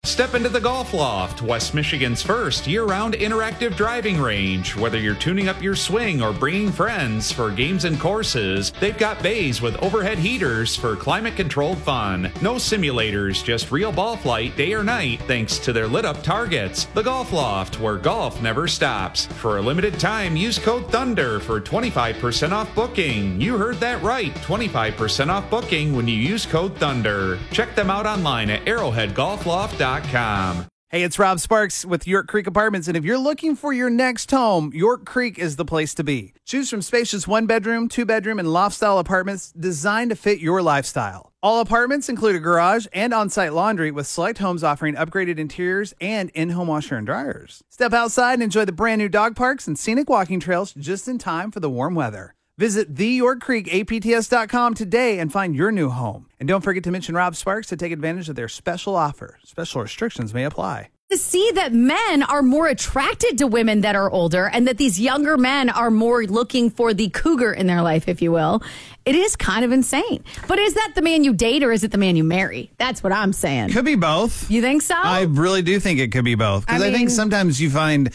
Step into the Golf Loft, West Michigan's first year-round interactive driving range. Whether you're tuning up your swing or bringing friends for games and courses, they've got bays with overhead heaters for climate-controlled fun. No simulators, just real ball flight day or night thanks to their lit-up targets. The Golf Loft, where golf never stops. For a limited time, use code THUNDER for 25% off booking. You heard that right, 25% off booking when you use code THUNDER. Check them out online at arrowheadgolfloft.com. Hey, it's Rob Sparks with York Creek Apartments, and if you're looking for your next home, York Creek is the place to be. Choose from spacious one-bedroom, two-bedroom, and loft-style apartments designed to fit your lifestyle. All apartments include a garage and on-site laundry, with select homes offering upgraded interiors and in-home washer and dryers. Step outside and enjoy the brand-new dog parks and scenic walking trails just in time for the warm weather. Visit theyorkcreekapts.com today and find your new home. And don't forget to mention Rob Sparks to take advantage of their special offer. Special restrictions may apply. To see that men are more attracted to women that are older and that these younger men are more looking for the cougar in their life, if you will, it is kind of insane. But is that the man you date or is it the man you marry? That's what I'm saying. Could be both. You think so? I really do think it could be both. Because I think sometimes you find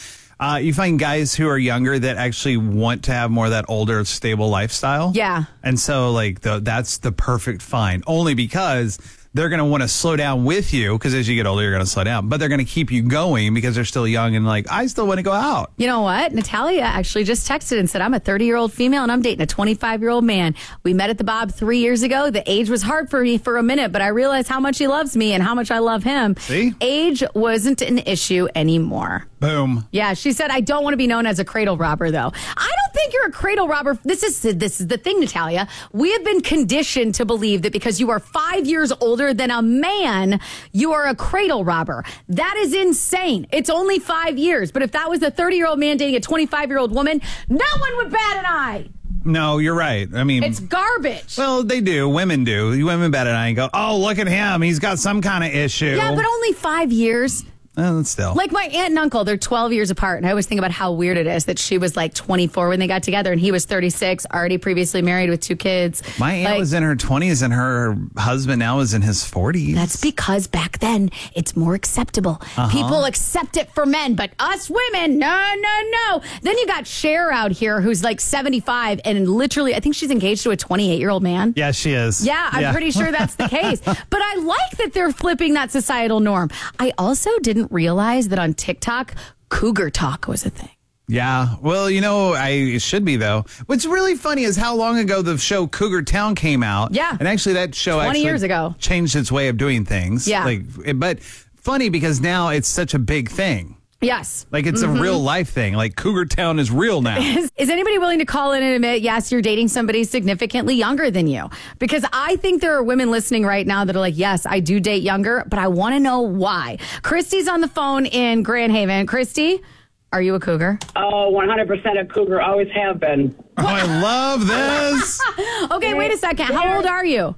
guys who are younger that actually want to have more of that older, stable lifestyle. Yeah. And so, that's the perfect find. Only because they're going to want to slow down with you, because as you get older, you're going to slow down. But they're going to keep you going because they're still young and I still want to go out. You know what? Natalia actually just texted and said, I'm a 30-year-old female and I'm dating a 25-year-old man. We met at the Bob 3 years ago. The age was hard for me for a minute, but I realized how much he loves me and how much I love him. See? Age wasn't an issue anymore. Boom. Yeah, she said, I don't want to be known as a cradle robber, though. I don't think you're a cradle robber. This is the thing, Natalia. We have been conditioned to believe that because you are 5 years older than a man, you are a cradle robber. That is insane. It's only 5 years. But if that was a 30-year-old man dating a 25-year-old woman, no one would bat an eye. No, you're right. I mean, it's garbage. Well, they do. Women do. Women bat an eye and go, oh, look at him. He's got some kind of issue. Yeah, but only 5 years. Still. Like my aunt and uncle, they're 12 years apart. And I always think about how weird it is that she was 24 when they got together and he was 36, already previously married with 2 kids. My aunt was in her 20s and her husband now is in his 40s. That's because back then it's more acceptable. People accept it for men, but us women, no. Then you got Cher out here who's 75 and literally, I think she's engaged to a 28-year-old man. Yeah, she is. Yeah, I'm pretty sure that's the case. But I like that they're flipping that societal norm. I also didn't realize that on TikTok, cougar talk was a thing. Yeah. Well, it should be, though. What's really funny is how long ago the show Cougar Town came out. Yeah. And actually that show 20 years ago changed its way of doing things. Yeah. But funny because now it's such a big thing. Yes. It's a real life thing. Cougar Town is real now. Is anybody willing to call in and admit, yes, you're dating somebody significantly younger than you? Because I think there are women listening right now that are like, yes, I do date younger, but I want to know why. Christy's on the phone in Grand Haven. Christy, are you a cougar? Oh, 100% a cougar. Always have been. Oh, I love this. Okay, wait a second. How old are you?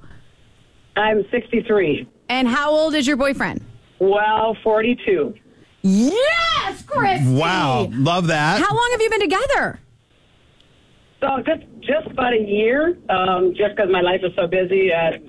I'm 63. And how old is your boyfriend? Well, 42. Yes, Christy. Wow. Love that. How long have you been together? So just about a year, just because my life is so busy.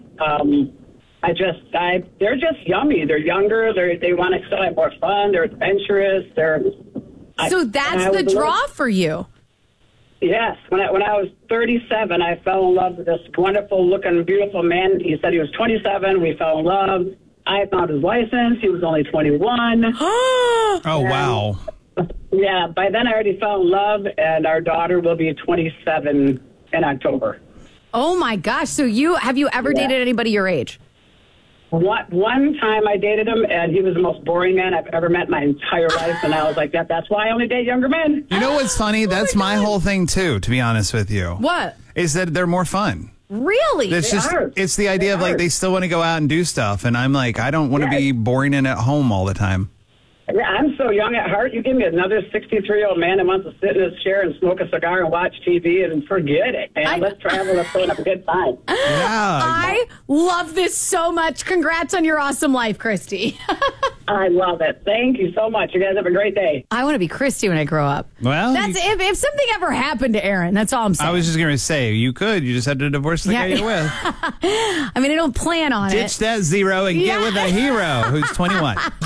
They're just yummy. They're younger. They want to still have more fun. They're adventurous. So that's the draw for you. Yes. When I was 37, I fell in love with this wonderful looking, beautiful man. He said he was 27. We fell in love. I found his license. He was only 21. Oh, wow. Yeah, by then I already fell in love, and our daughter will be 27 in October. Oh, my gosh. So have you ever dated anybody your age? One time I dated him, and he was the most boring man I've ever met in my entire life, and I was like, that's why I only date younger men. You know what's funny? That's my whole thing, too, to be honest with you. What? Is that they're more fun. Really? It's the idea of they still want to go out and do stuff. And I'm like, I don't want to be boring in at home all the time. I'm so young at heart. You give me another 63-year-old man that wants to sit in his chair and smoke a cigar and watch TV and forget it, man. Let's travel. Let's go and have a good time. Yeah. I love this so much. Congrats on your awesome life, Christy. I love it. Thank you so much. You guys have a great day. I want to be Christy when I grow up. Well, that's if something ever happened to Aaron, that's all I'm saying. I was just going to say, you could. You just had to divorce the guy you're with. I mean, I don't plan on it. Ditch that zero and get with a hero who's 21.